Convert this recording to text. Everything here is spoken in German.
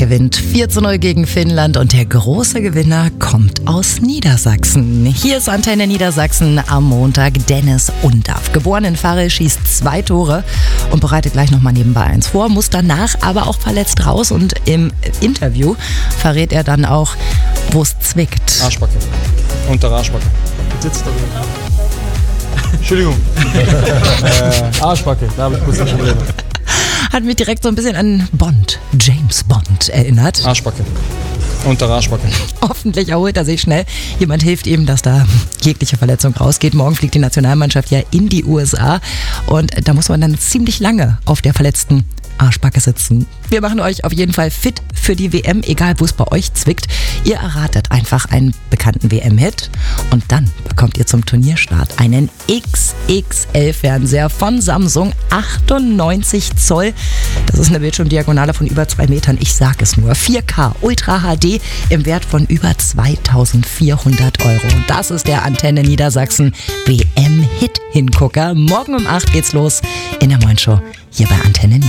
gewinnt 4:0 gegen Finnland und der große Gewinner kommt aus Niedersachsen. Hier ist Antenne Niedersachsen am Montag. Dennis Undaff, geboren in Varel, schießt 2 Tore und bereitet gleich nochmal nebenbei eins vor, muss danach aber auch verletzt raus und im Interview verrät er dann auch, wo es zwickt. Arschbacke. Untere Arschbacke. Jetzt sitzt da. Entschuldigung. Arschbacke, da habe ich kurz ein Problem. Hat mich direkt so ein bisschen an Bond, James Bond erinnert. Arschbacke. Untere Arschbacke. Hoffentlich erholt er sich schnell. Jemand hilft ihm, dass da jegliche Verletzung rausgeht. Morgen fliegt die Nationalmannschaft ja in die USA und da muss man dann ziemlich lange auf der verletzten Arschbacke sitzen. Wir machen euch auf jeden Fall fit für die WM, egal wo es bei euch zwickt. Ihr erratet einfach einen bekannten WM-Hit und dann bekommt ihr zum Turnierstart einen XXL-Fernseher von Samsung, 98 Zoll. Das ist eine Bildschirmdiagonale von über 2 Metern. Ich sag es nur. 4K Ultra HD im Wert von über 2.400 €. Und das ist der Antenne Niedersachsen WM-Hit-Hingucker. Morgen um 8 geht's los in der Moin Show hier bei Antenne Niedersachsen.